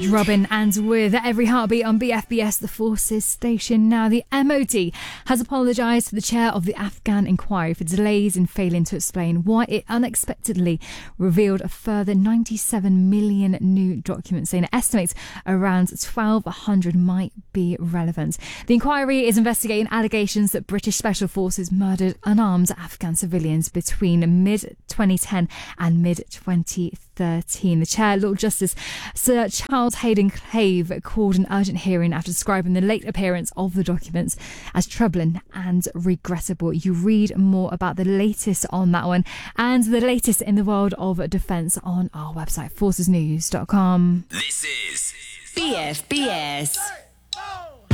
Robin and with Every Heartbeat on BFBS, the Forces station. Now, the MOD has apologised to the chair of the Afghan inquiry for delays in failing to explain why it unexpectedly revealed a further 97 million new documents, saying it estimates around 1,200 might be relevant. The inquiry is investigating allegations that British Special Forces murdered unarmed Afghan civilians between mid-2010 and mid-2013. The chair, Lord Justice Sir Charles Hayden Clave, called an urgent hearing after describing the late appearance of the documents as troubling and regrettable. You read more about the latest on that one and the latest in the world of defence on our website, forcesnews.com. This is BFBS.